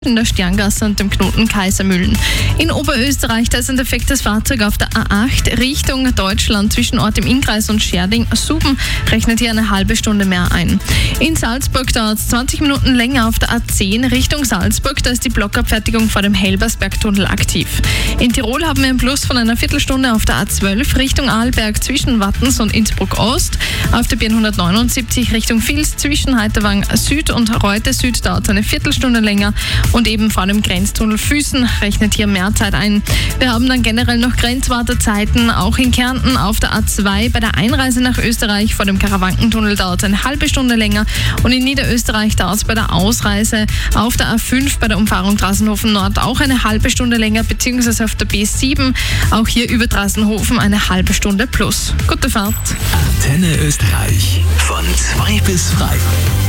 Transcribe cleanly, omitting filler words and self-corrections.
in der Sterngasse und dem Knoten Kaisermühlen. In Oberösterreich, da ist ein defektes Fahrzeug auf der A8 Richtung Deutschland zwischen Ort im Innkreis und Scherding-Suben, rechnet hier eine halbe Stunde mehr ein. In Salzburg dauert es 20 Minuten länger auf der A10 Richtung Salzburg, da ist die Blockabfertigung vor dem Helbersbergtunnel aktiv. In Tirol haben wir einen Plus von einer Viertelstunde auf der A12 Richtung Arlberg zwischen Wattens und Innsbruck Ost. Auf der BN 179 Richtung Vils zwischen Heiterwang Süd und Reute Süd dauert es eine Viertelstunde länger. Und eben vor dem Grenztunnel Füßen rechnet hier mehr Zeit ein. Wir haben dann generell noch Grenzwartezeiten, auch in Kärnten auf der A2 bei der Einreise nach Österreich vor dem Karawankentunnel dauert es eine halbe Stunde länger und in Niederösterreich dauert es bei der Ausreise auf der A5 bei der Umfahrung Drassenhofen Nord auch eine halbe Stunde länger, beziehungsweise auf der B7 auch hier über Drassenhofen eine halbe Stunde plus. Gute Fahrt. Antenne Österreich von 2 bis 3.